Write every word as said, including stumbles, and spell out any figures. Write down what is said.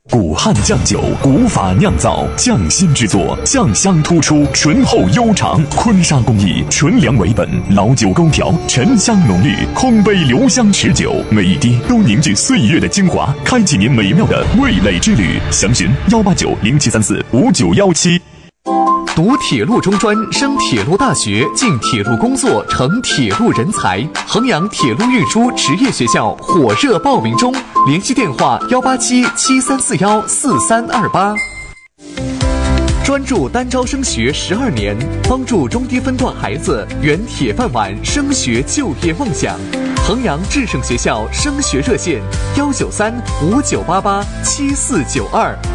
古汉酱酒，古法酿造，匠心制作，酱香突出，醇厚悠长。坤沙工艺，纯粮为本，老酒勾调，沉香浓郁，空杯留香持久，每一滴都凝聚岁月的精华，开启您美妙的味蕾之旅。详询幺八九零七三四五九幺七。 读铁路中专，升铁路大学，进铁路工作，成铁路人才。衡阳铁路运输职业学校火热报名中，联系电话幺八七七三四幺四三二八。专注单招升学十二年，帮助中低分段孩子圆铁饭碗升学就业梦想。衡阳智胜学校升学热线：幺九三五九八八七四九二。